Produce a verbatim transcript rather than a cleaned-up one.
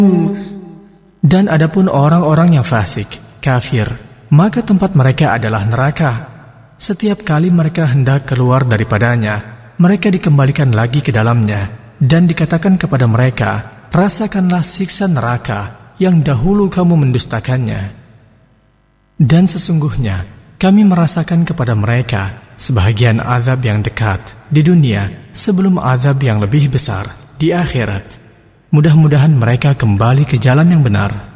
Dan adapun orang-orang yang fasik, kafir, maka tempat mereka adalah neraka. Setiap kali mereka hendak keluar daripadanya, mereka dikembalikan lagi ke dalamnya, dan dikatakan kepada mereka, rasakanlah siksa neraka yang dahulu kamu mendustakannya. Dan sesungguhnya kami merasakan kepada mereka sebahagian azab yang dekat di dunia sebelum azab yang lebih besar di akhirat. Mudah-mudahan mereka kembali ke jalan yang benar.